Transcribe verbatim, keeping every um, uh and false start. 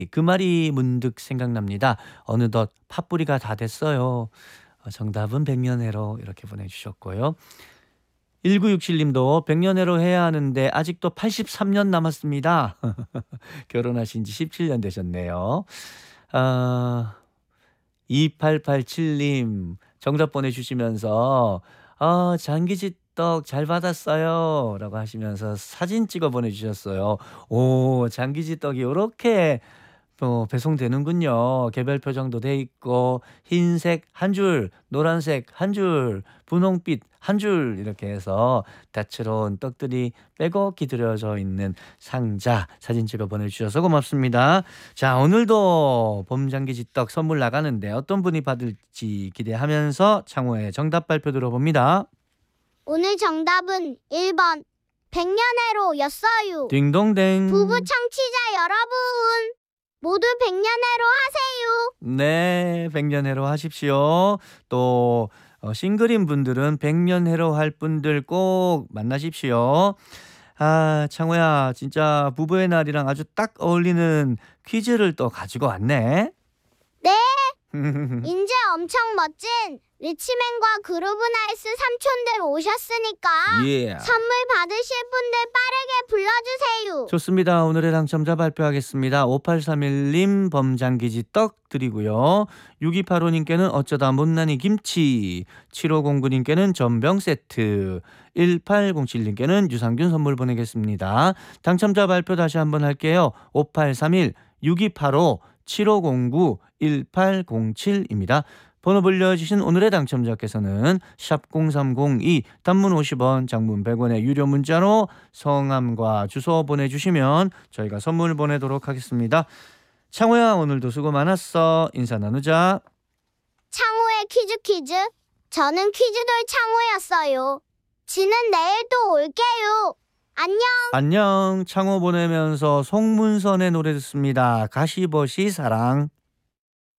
그 말이 문득 생각납니다. 어느덧 팥뿌리가 다 됐어요. 어 정답은 백년해로 이렇게 보내주셨고요. 일구육칠 님도 백년해로 해야 하는데 아직도 팔십삼 년 남았습니다. 결혼하신 지 십칠 년 되셨네요. 아 이팔팔칠 님 정답 보내주시면서 "아 장기지떡 잘 받았어요." 라고 하시면서 사진 찍어 보내주셨어요. 오 장기지떡이 요렇게 또 배송되는군요. 개별 표정도 돼 있고 흰색 한 줄, 노란색 한 줄, 분홍빛 한 줄 이렇게 해서 다채로운 떡들이 빼곡히 들여져 있는 상자 사진 찍어 보내주셔서 고맙습니다. 자 오늘도 봄장기지떡 선물 나가는데 어떤 분이 받을지 기대하면서 창호의 정답 발표 들어봅니다. 오늘 정답은 일 번 백년해로였어요. 딩동댕. 부부 청취자 여러분, 모두 백년해로 하세요. 네, 백년해로 하십시오. 또 어, 싱글인 분들은 백년해로 할 분들 꼭 만나십시오. 아, 창호야, 진짜 부부의 날이랑 아주 딱 어울리는 퀴즈를 또 가지고 왔네. 네, 이제 엄청 멋진 리치맨과 그루브나이스 삼촌들 오셨으니까 예. 선물 받으실 분들 빠르게 불러주세요. 좋습니다. 오늘의 당첨자 발표하겠습니다. 오팔삼일 님 범장기지떡 드리고요. 육이팔오 님께는 어쩌다 못난이 김치, 칠오공구 님께는 전병 세트, 일팔공칠 님께는 유산균 선물 보내겠습니다. 당첨자 발표 다시 한번 할게요. 오팔삼일 육이팔오 칠오공구 일팔공칠입니다. 번호 불려주신 오늘의 당첨자께서는 샵 공삼공이 단문 오십 원, 장문 백 원의 유료 문자로 성함과 주소 보내주시면 저희가 선물 보내도록 하겠습니다. 창호야 오늘도 수고 많았어. 인사 나누자. 창호의 퀴즈 퀴즈. 저는 퀴즈돌 창호였어요. 지는 내일 또 올게요. 안녕. 안녕. 창호 보내면서 송문선의 노래 듣습니다. 가시버시 사랑.